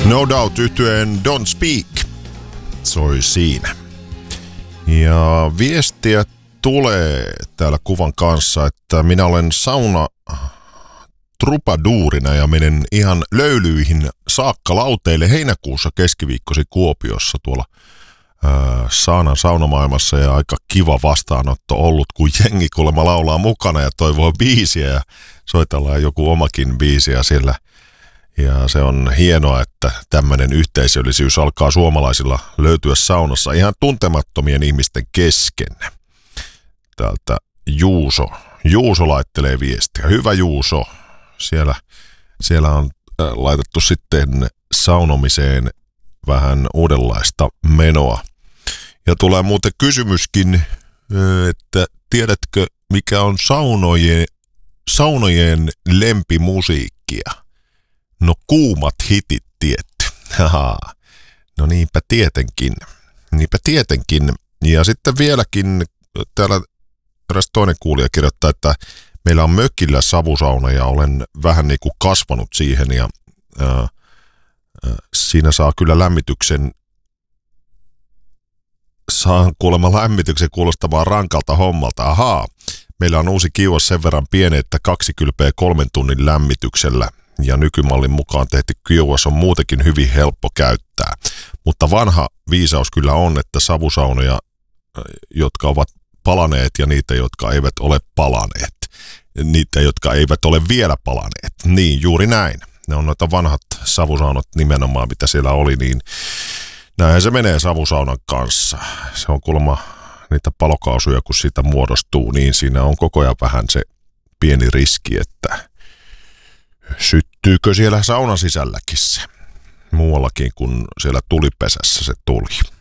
No Doubt -yhtyeen Don't Speak soi siinä. Ja viestiä tulee täällä kuvan kanssa, että minä olen sauna trupaduurina ja menen ihan löylyihin saakka lauteille heinäkuussa keskiviikkosi Kuopiossa tuolla saunamaailmassa, ja aika kiva vastaanotto ollut, kun jengi kuulemma laulaa mukana ja toivoo biisiä ja soitellaan joku omakin biisiä siellä. Ja se on hienoa, että tämmöinen yhteisöllisyys alkaa suomalaisilla löytyä saunassa ihan tuntemattomien ihmisten kesken. Täältä Juuso laittelee viestiä. Hyvä Juuso. Siellä on laitettu sitten saunomiseen vähän uudenlaista menoa. Ja tulee muuten kysymyskin, että tiedätkö mikä on saunojen lempimusiikkia? No kuumat hitit tietty. No niinpä tietenkin. Ja sitten vieläkin täällä eräs toinen kuulija kirjoittaa, että meillä on mökillä savusauna ja olen vähän niin kuin kasvanut siihen ja siinä saa kyllä lämmityksen kuulostamaan rankalta hommalta. Meillä on uusi kiuas sen verran pieni, että 2 kylpeä 3 tunnin lämmityksellä. Ja nykymallin mukaan tehty kiuas on muutenkin hyvin helppo käyttää. Mutta vanha viisaus kyllä on, että savusaunoja, jotka ovat palaneet ja niitä, jotka eivät ole palaneet. Niitä, jotka eivät ole vielä palaneet. Niin, juuri näin. Ne on noita vanhat savusaunat nimenomaan, mitä siellä oli, niin näinhän se menee savusaunan kanssa. Se on kuulemma niitä palokausuja, kun siitä muodostuu, niin siinä on koko ajan vähän se pieni riski, että syttyykö siellä saunan sisälläkin se muuallakin kuin siellä tulipesässä se tuli.